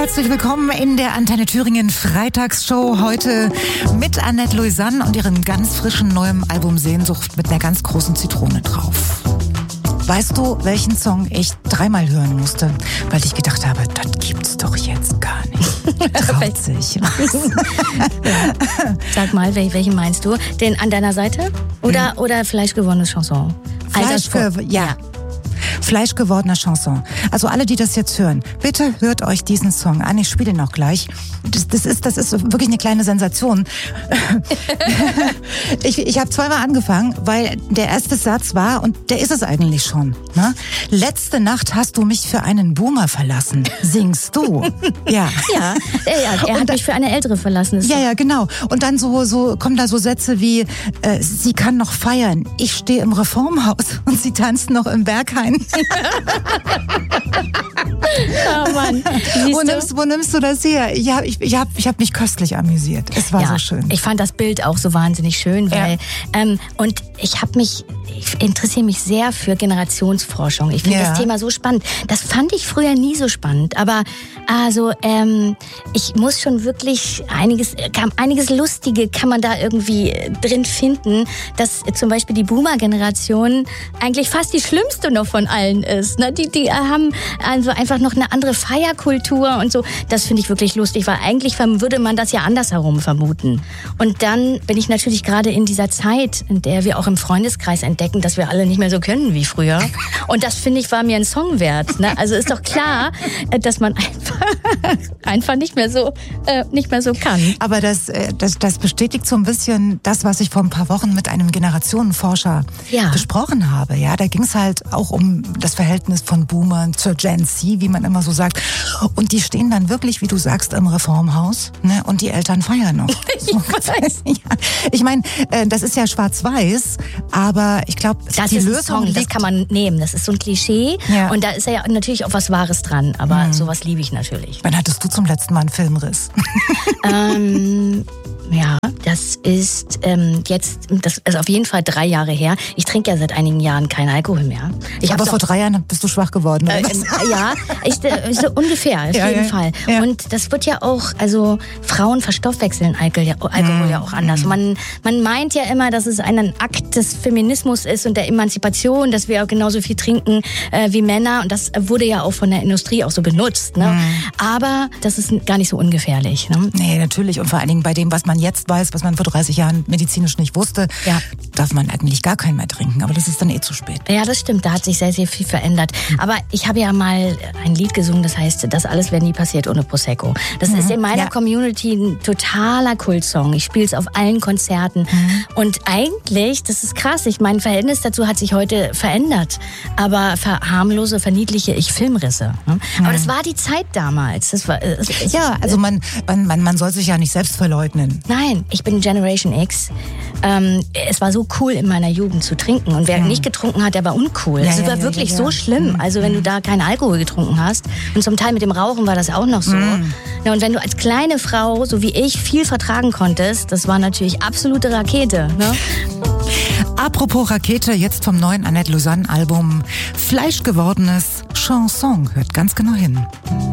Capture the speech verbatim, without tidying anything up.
Herzlich willkommen in der Antenne Thüringen Freitagsshow. Heute mit Annette Lausanne und ihrem ganz frischen neuen Album Sehnsucht mit einer ganz großen Zitrone drauf. Weißt du, welchen Song ich dreimal hören musste, weil ich gedacht habe, das gibt's doch jetzt gar nicht. Traut sich. Ja. Sag mal, welchen meinst du? Den An deiner Seite? Oder, hm. oder Fleischgewordene Chanson? Fleischge- ja. ja. Fleischgewordener Chanson. Also alle, die das jetzt hören, bitte hört euch diesen Song an. Ich spiele ihn auch gleich. Das, das, ist, das ist wirklich eine kleine Sensation. ich ich habe zweimal angefangen, weil der erste Satz war, und der ist es eigentlich schon, ne? Letzte Nacht hast du mich für einen Boomer verlassen. Singst du? Ja. Ja, ja, er hat da, mich für eine Ältere verlassen. Ja, ja, genau. Und dann so, so kommen da so Sätze wie, äh, sie kann noch feiern. Ich stehe im Reformhaus und sie tanzt noch im Berghain. Oh Mann. Wo nimmst, wo nimmst du das her? Ich habe ich, ich hab, ich hab mich köstlich amüsiert. Es war ja, so schön. Ich fand das Bild auch so wahnsinnig schön, weil ja. ähm, und ich habe mich, ich interessiere mich sehr für Generationsforschung. Ich finde ja. das Thema so spannend. Das fand ich früher nie so spannend, aber also ähm, ich muss schon wirklich einiges, einiges Lustige kann man da irgendwie drin finden, dass zum Beispiel die Boomer-Generation eigentlich fast die schlimmste noch von allen ist. Ne? Die, die haben also einfach noch eine andere Feierkultur und so. Das finde ich wirklich lustig, weil eigentlich würde man das ja andersherum vermuten. Und dann bin ich natürlich gerade in dieser Zeit, in der wir auch im Freundeskreis entdecken, dass wir alle nicht mehr so können wie früher. Und das, finde ich, war mir ein Song wert. Ne? Also ist doch klar, dass man einfach, einfach nicht mehr so äh, nicht mehr so kann. Aber das, das, das bestätigt so ein bisschen das, was ich vor ein paar Wochen mit einem Generationenforscher ja. besprochen habe. Ja, da ging es halt auch um das Verhältnis von Boomern zur Gen Z, wie man immer so sagt. Und die stehen dann wirklich, wie du sagst, im Reformhaus, ne? Und die Eltern feiern noch. Ich weiß. Ja. Ich meine, das ist ja schwarz-weiß, aber ich glaube, die ist Lösung Song, liegt... Das kann man nehmen, das ist so ein Klischee ja. und da ist ja natürlich auch was Wahres dran, aber mhm. sowas liebe ich natürlich. Wann hattest du zum letzten Mal einen Filmriss? ähm... Ja, das ist ähm, jetzt, das ist auf jeden Fall drei Jahre her. Ich trinke ja seit einigen Jahren keinen Alkohol mehr. Ich Aber vor auch, drei Jahren bist du schwach geworden, oder? Äh, ja, ich, äh, so ungefähr, auf ja, jeden ja, Fall. Ja. Und das wird ja auch, also Frauen verstoffwechseln Alkohol, Alkohol mm. ja auch anders. Man, man meint ja immer, dass es ein Akt des Feminismus ist und der Emanzipation, dass wir auch genauso viel trinken äh, wie Männer. Und das wurde ja auch von der Industrie auch so benutzt. Ne? Mm. Aber das ist gar nicht so ungefährlich. Ne? Nee, natürlich. Und vor allen Dingen bei dem, was man jetzt weiß, was man vor dreißig Jahren medizinisch nicht wusste, ja. darf man eigentlich gar keinen mehr trinken. Aber das ist dann eh zu spät. Ja, das stimmt. Da hat sich sehr, sehr viel verändert. Mhm. Aber ich habe ja mal ein Lied gesungen, das heißt, das alles wäre nie passiert ohne Prosecco. Das mhm. ist in meiner ja. Community ein totaler Kultsong. Ich spiele es auf allen Konzerten. Mhm. Und eigentlich, das ist krass, ich mein Verhältnis dazu hat sich heute verändert. Aber verharmlose, verniedliche ich Filmrisse. Mhm. Aber das war die Zeit damals. Das war, ich, ja, also man, man, man, man soll sich ja nicht selbst verleugnen. Nein, ich bin Generation X. Ähm, es war so cool in meiner Jugend zu trinken. Und wer mhm. nicht getrunken hat, der war uncool. Ja, es ja, war ja, wirklich ja, so ja. schlimm. Also wenn du da keinen Alkohol getrunken hast. Und zum Teil mit dem Rauchen war das auch noch so. Mhm. Ja, und wenn du als kleine Frau, so wie ich, viel vertragen konntest, das war natürlich absolute Rakete. Ne? Apropos Rakete, jetzt vom neuen Annette Lausanne Album Fleischgewordenes Chanson. Hört ganz genau hin.